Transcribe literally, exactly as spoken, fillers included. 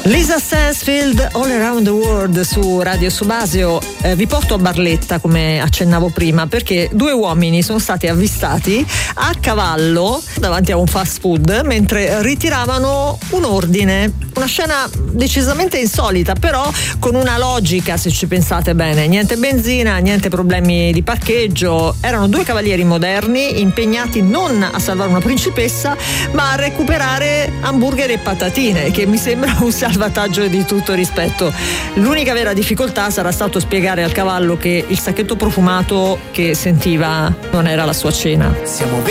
Lisa Stansfield, All Around the World su Radio Subasio. Eh, vi porto a Barletta, come accennavo prima, perché due uomini sono stati avvistati a cavallo davanti a un fast food mentre ritiravano un ordine. Una scena decisamente insolita, però con una logica, se ci pensate bene. Niente benzina, niente problemi di parcheggio. Erano due cavalieri moderni impegnati non a salvare una principessa, ma a recuperare hamburger e patatine, che mi sembra un salvataggio di tutto rispetto. L'unica vera difficoltà sarà stato spiegare al cavallo che il sacchetto profumato che sentiva non era la sua cena. Siamo